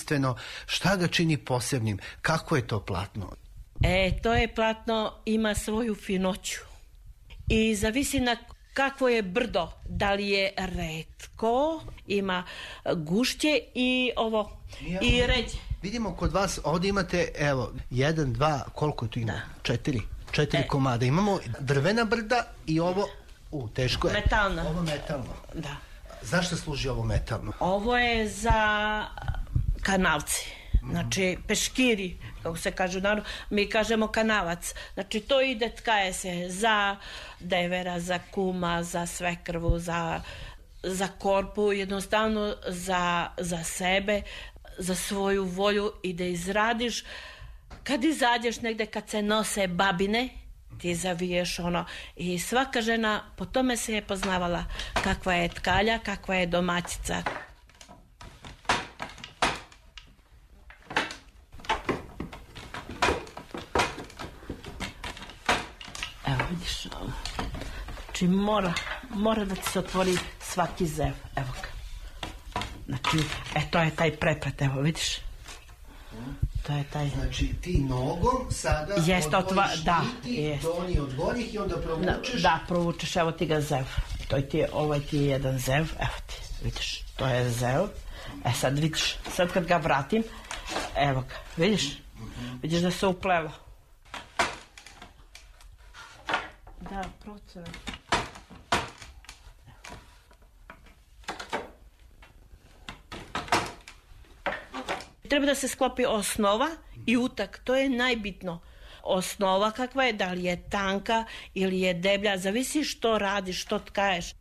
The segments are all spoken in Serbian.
jedinstveno. Šta ga čini posebnim? Kako je to platno? To je platno, ima svoju finoću. I zavisi na kakvo je brdo. Da li je retko, ima gušće i ovo, i ređe. Vidimo kod vas, ovdje imate, evo, 1, 2, koliko tu ima? 4 komada. Imamo drvena brda i ovo, teško je. Metalna. Ovo metalno. Da. Zašto služi ovo metalno? Ovo je za kanavci. Znači, peškiri, kako se kaže u narodu, mi kažemo kanavac. Znači, to ide, tkaje se za devera, za kuma, za svekrvu, za korpu, jednostavno za sebe, za svoju volju i da izradiš. Kad izađeš negde, kad se nose babine, ti zaviješ ono. I svaka žena po tome se je poznavala kakva je tkalja, kakva je domaćica. Evo vidiš ovo. Znači mora da ti se otvori svaki zev. Evo ga. Znači, to je taj preplet, evo vidiš. To je taj. Znači ti nogom sada odvojiš niti donji od gornjih i onda provučeš? Da, provučeš, evo ti ga zev. Ovo ti je jedan zev, evo ti, vidiš, to je zev. Sad vidiš, sad kad ga vratim, evo ga, vidiš? Vidiš da se uplelo. Da, procene. Treba da se sklopi osnova i utak, to je najbitno. Osnova kakva je, da li je tanka ili je deblja, zavisi što radiš, što tkaješ.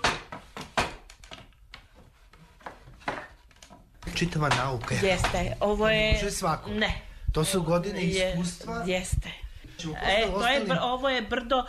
Čitava nauka. Jeste, ovo je... Može svako? Ne. To su godine iskustva? Jeste. Ovo je brdo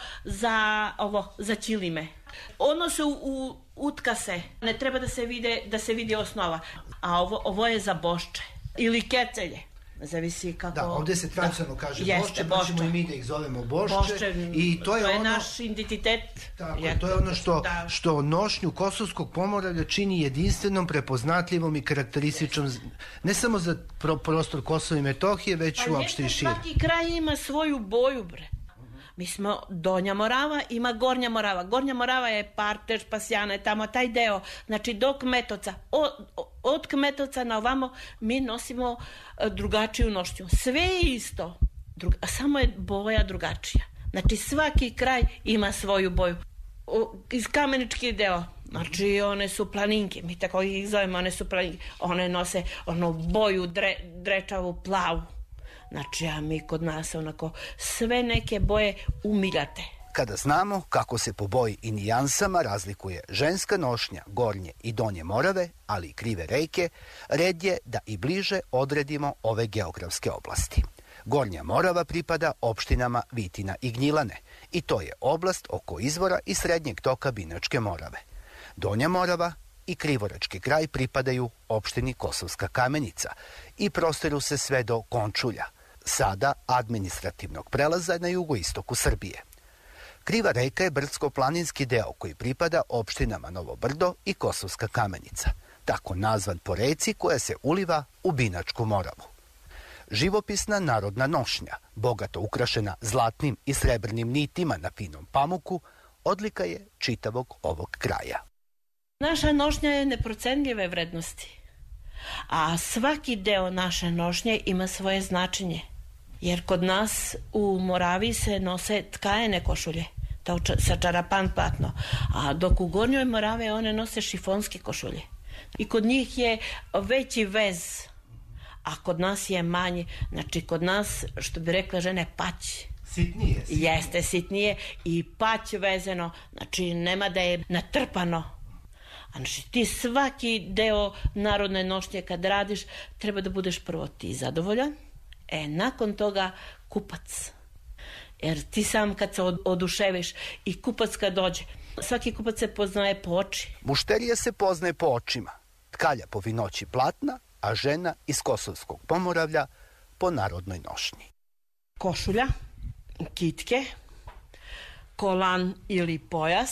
za ćilime. Ono se utka se, ne treba da se vidi osnova. A ovo je za bošče ili kecelje. Zavisi kako... Da, ovdje se tradicionalno kaže bošče, pa ćemo i mi da ih zovemo bošče. I to je naš identitet. Tako, to je ono što nošnju Kosovskog Pomoravlja čini jedinstvenom, prepoznatljivom i karakterističnom, ne samo za prostor Kosova i Metohije, već uopšte i šire. Svaki kraj ima svoju boju, bre. Mi smo Donja Morava, ima Gornja Morava. Gornja Morava je Partež, Pasjana, je tamo taj deo. Znači do Kmetovca. Od Kmetovca na ovamo mi nosimo drugačiju nošnju. Sve je isto, a samo je boja drugačija. Znači svaki kraj ima svoju boju. Iz Kamenički deo, znači one su planinke, mi tako ih zovemo, one su planinke. One nose boju drečavu, plavu. Znači, a mi kod nas onako sve neke boje umiljate. Kada znamo kako se po boji i nijansama razlikuje ženska nošnja Gornje i Donje Morave, ali i Krive Reke, red je da i bliže odredimo ove geografske oblasti. Gornja Morava pripada opštinama Vitina i Gnjilane i to je oblast oko izvora i srednjeg toka Binačke Morave. Donja Morava i Krivorački kraj pripadaju opštini Kosovska Kamenica i prostiru se sve do Končulja, sada administrativnog prelaza na jugoistoku Srbije. Kriva Reka je brdsko-planinski deo koji pripada opštinama Novo Brdo i Kosovska Kamenica, tako nazvan po reci koja se uliva u Binačku Moravu. Živopisna narodna nošnja, bogato ukrašena zlatnim i srebrnim nitima na finom pamuku, odlika je čitavog ovog kraja. Naša nošnja je neprocenljive vrednosti, a svaki deo naše nošnje ima svoje značenje. Jer kod nas u Moraviji se nose tkajene košulje, sa čarapan platno, a dok u Gornjoj Moravi one nose šifonske košulje. I kod njih je veći vez, a kod nas je manji. Znači kod nas, što bi rekla žene, pać. Sitnije. Jeste, sitnije i pać vezeno, znači nema da je natrpano. Znači ti svaki deo narodne nošnje kad radiš, treba da budeš prvo ti zadovoljan, nakon toga kupac. Jer ti sam kad se oduševiš i kupac kad dođe, svaki kupac se poznaje po oči. Mušterija se poznaje po očima, tkalja po vinoći platna, a žena iz Kosovskog Pomoravlja po narodnoj nošnji. Košulja, kitke, kolan ili pojas,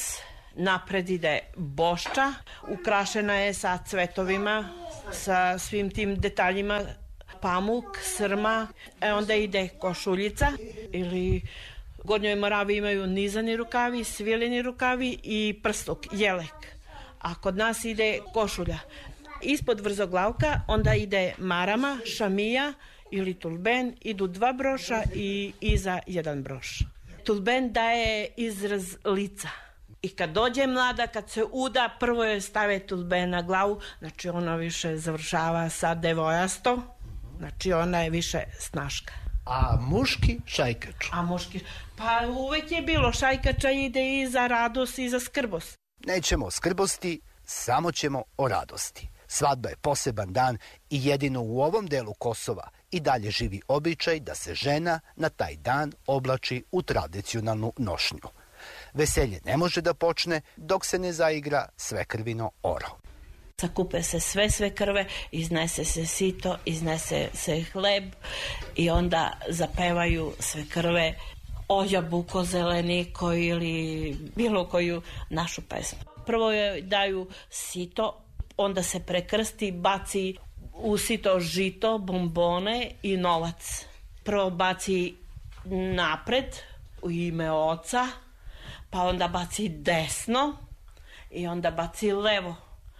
napred ide bošča, ukrašena je sa cvetovima, sa svim tim detaljima, pamuk, srma, onda ide košuljica ili Gornjoj Moravi imaju nizani rukavi, svileni rukavi i prstuk, jelek. A kod nas ide košulja. Ispod vrzoglavka onda ide marama, šamija ili tulben, idu 2 broša i iza 1 broš. Tulben daje izraz lica. I kad dođe mlada, kad se uda, prvo joj stave tulben na glavu, znači ona više završava sa devojasto, znači ona je više snaška. A muški šajkač? A muški, pa uvek je bilo, šajkača ide i za radost i za skrbost. Nećemo o skrbosti, samo ćemo o radosti. Svadba je poseban dan i jedino u ovom delu Kosova i dalje živi običaj da se žena na taj dan oblači u tradicionalnu nošnju. Veselje ne može da počne dok se ne zaigra svekrvino oro. Sakupe se sve krve, iznese se sito, iznese se hleb i onda zapevaju sve krve o jabuko zeleniko ili bilo koju našu pesmu. Prvo joj daju sito, onda se prekrsti, baci u sito žito, bombone i novac. Prvo baci napred u ime oca, pa onda baci desno i onda baci levo.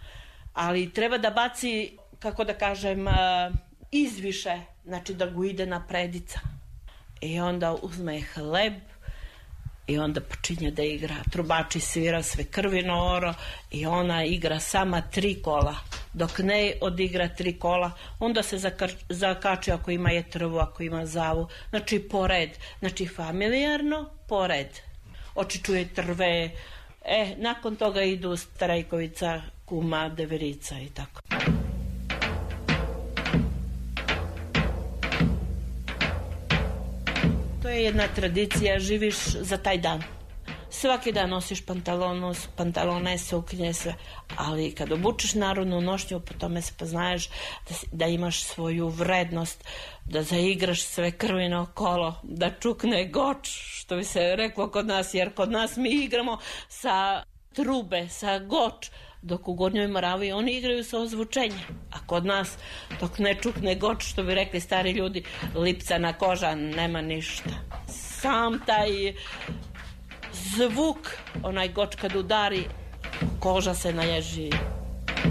Ali treba da baci, kako da kažem, izviše, znači da go ide na predica. I onda uzme hleb i onda počinje da igra. Trubači svira sve krvino oro i ona igra sama 3 kola. Dok ne odigra 3 kola, onda se zakači ako ima jetrvu, ako ima zavu. Znači pored, znači familijarno pored. Oči čuje trve. Nakon toga idu Starajkovica, kuma, deverica i tako. To je jedna tradicija, živiš za taj dan. Svaki dan nosiš pantalone, suknje, sve. Ali kad obučeš narodnu nošnju, po tome se poznaješ da imaš svoju vrednost, da zaigraš sve krvino kolo, da čukne goč, što bi se reklo kod nas, jer kod nas mi igramo sa trube, sa goč, dok u Gornjoj Moravi oni igraju sa ozvučenjem. A kod nas, dok ne čukne goč, što bi rekli stari ljudi, lipcana koža, nema ništa. Sam taj zvuk, onaj goč kad udari, koža se naježi.